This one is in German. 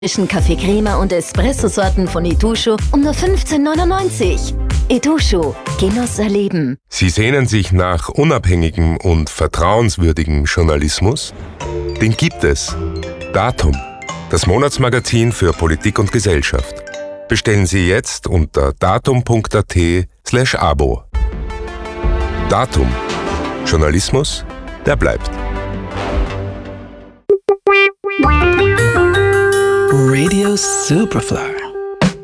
Kaffee Crema und Espresso-Sorten von Itochu um nur 15,99 €. Itochu, Genuss erleben. Sie sehnen sich nach unabhängigem und vertrauenswürdigem Journalismus? Den gibt es. Datum, das Monatsmagazin für Politik und Gesellschaft. Bestellen Sie jetzt unter datum.at/Abo. Datum. Journalismus, der bleibt. Radio Superfly.